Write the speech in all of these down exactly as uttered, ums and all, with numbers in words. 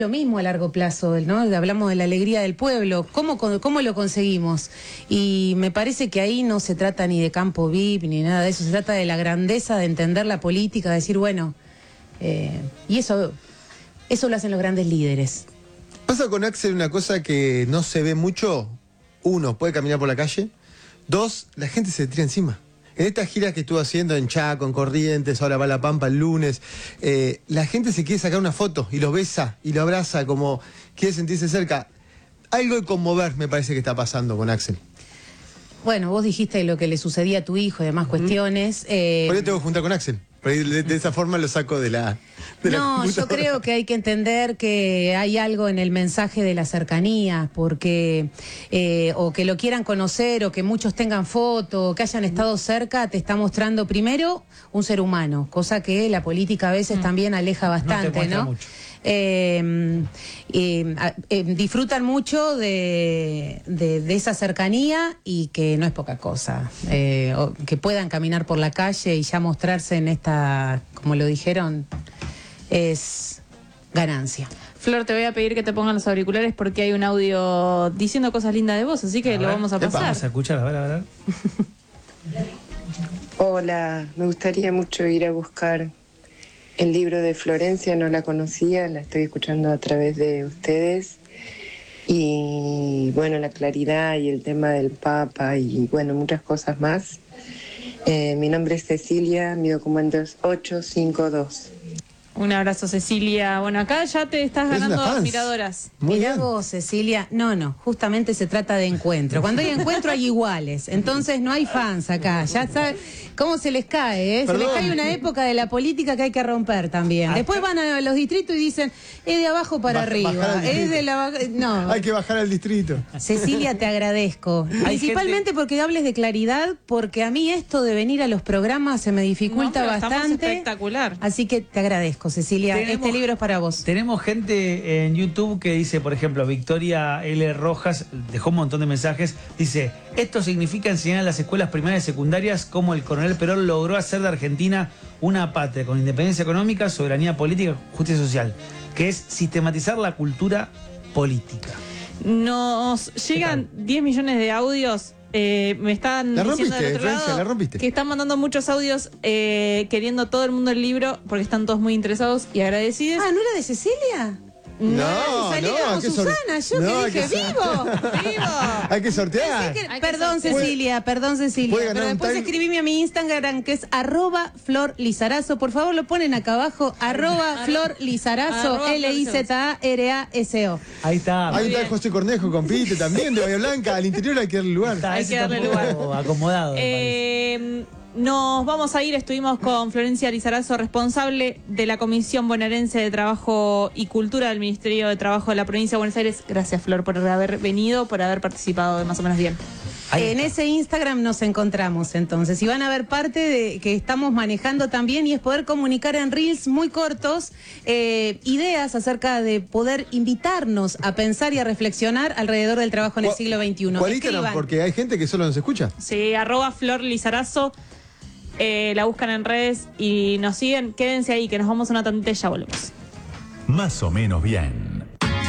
Lo mismo a largo plazo, ¿no? Hablamos de la alegría del pueblo, ¿cómo, cómo lo conseguimos? Y me parece que ahí no se trata ni de campo V I P ni nada de eso, se trata de la grandeza de entender la política, de decir, bueno, eh, y eso, eso lo hacen los grandes líderes. Pasa con Axel una cosa que no se ve mucho. Uno, puede caminar por la calle. Dos, la gente se tira encima. En estas giras que estuvo haciendo en Chaco, en Corrientes, ahora va a La Pampa el lunes, eh, la gente se quiere sacar una foto y lo besa y lo abraza como quiere sentirse cerca. Algo de conmover me parece que está pasando con Axel. Bueno, vos dijiste lo que le sucedía a tu hijo y demás cuestiones. Eh... Por eso tengo que juntar con Axel. De, de esa forma lo saco de la de No, la yo creo que hay que entender que hay algo en el mensaje de la cercanía, porque eh, o que lo quieran conocer, o que muchos tengan foto, que hayan estado cerca, te está mostrando primero un ser humano, cosa que la política a veces mm. también aleja bastante, ¿no? ¿no? Eh, eh, eh, disfrutan mucho de, de, de esa cercanía y que no es poca cosa, eh, o, que puedan caminar por la calle y ya mostrarse en esta, como lo dijeron, es ganancia. Flor, te voy a pedir que te pongan los auriculares porque hay un audio diciendo cosas lindas de vos, así que lo vamos a pasar. Vamos a escuchar, a ver, a ver. Hola, me gustaría mucho ir a buscar el libro de Florencia, no la conocía, la estoy escuchando a través de ustedes. Y bueno, la claridad y el tema del Papa y bueno, muchas cosas más. Eh, mi nombre es Cecilia, mi documento es ocho cinco dos. Un abrazo, Cecilia. Bueno, acá ya te estás ganando admiradoras. Mirá vos, Cecilia. No, no, justamente se trata de encuentro. Cuando hay encuentro hay iguales. Entonces no hay fans acá. Ya sabes cómo se les cae, ¿eh? Se les cae una época de la política que hay que romper también. Después van a los distritos y dicen, es de abajo para Baja, arriba. Es de la... No. Hay que bajar al distrito. Cecilia, te agradezco. Principalmente gente... porque hables de claridad, porque a mí esto de venir a los programas se me dificulta no, bastante. Espectacular. Así que te agradezco, Cecilia. Tenemos, este libro es para vos. Tenemos gente en YouTube que dice, por ejemplo, Victoria L. Rojas dejó un montón de mensajes. Dice, esto significa enseñar en las escuelas primarias y secundarias cómo el coronel Perón logró hacer de Argentina una patria con independencia económica, soberanía política, justicia social, que es sistematizar la cultura política. Nos llegan diez millones de audios. Eh, me están la diciendo rompiste, del otro Francia, lado la rompiste. que están mandando muchos audios eh, queriendo todo el mundo el libro porque están todos muy interesados y agradecidos. Ah, ¿no era de Cecilia? No, salí no, como hay que Susana, yo no, que dije, vivo, vivo. Hay que sortear. Que, hay perdón, que Cecilia, perdón, Cecilia. Pero después time... escribime a mi Instagram, que es arroba Flor Lizarazo. Por favor, lo ponen acá abajo, arroba Flor Lizarazo, L I Z A R A S O. Ahí está. Ahí está José Cornejo, compite también, de Bahía Blanca. Al interior hay que darle lugar. Está, hay que darle lugar. Acomodado. Eh... Nos vamos a ir, estuvimos con Florencia Lizarazo, responsable de la Comisión Bonaerense de Trabajo y Cultura del Ministerio de Trabajo de la Provincia de Buenos Aires. Gracias, Flor, por haber venido, por haber participado de más o menos bien. En ese Instagram nos encontramos entonces y van a ver parte de que estamos manejando también y es poder comunicar en reels muy cortos eh, ideas acerca de poder invitarnos a pensar y a reflexionar alrededor del trabajo en el siglo veintiuno. ¿Cuál Instagram? Porque hay gente que solo nos escucha. Sí, arroba Flor Lizarazo. Eh, la buscan en redes y nos siguen. Quédense ahí que nos vamos a una tantita y ya volvemos. Más o menos bien.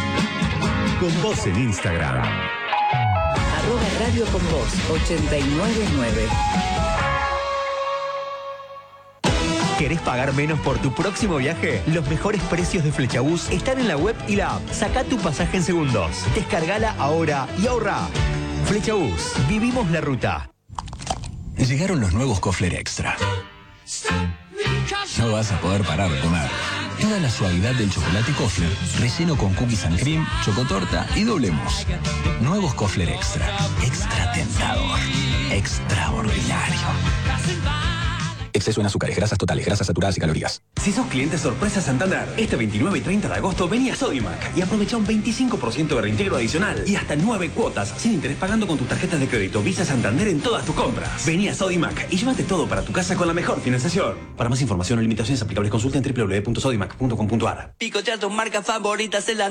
Con vos en Instagram. Arroba Radio con Vos ochenta y nueve nueve. ¿Querés pagar menos por tu próximo viaje? Los mejores precios de Flexabús están en la web y la app. Sacá tu pasaje en segundos. Descargala ahora y ahorra. Flexabús. Vivimos la ruta. Llegaron los nuevos Kofler Extra. No vas a poder parar de comer. Toda la suavidad del chocolate Kofler, relleno con cookies and cream, chocotorta y doble mousse. Nuevos Kofler Extra. Extra tentador. Extraordinario. Exceso en azúcares, grasas totales, grasas saturadas y calorías. Si sos cliente sorpresa Santander, este veintinueve y treinta de agosto vení a Sodimac y aprovecha un veinticinco por ciento de reintegro adicional y hasta nueve cuotas sin interés pagando con tus tarjetas de crédito Visa Santander en todas tus compras. Vení a Sodimac y llévate todo para tu casa con la mejor financiación. Para más información o limitaciones aplicables consulta en w w w punto sodimac punto com punto a r. Picotear tus marcas favoritas en la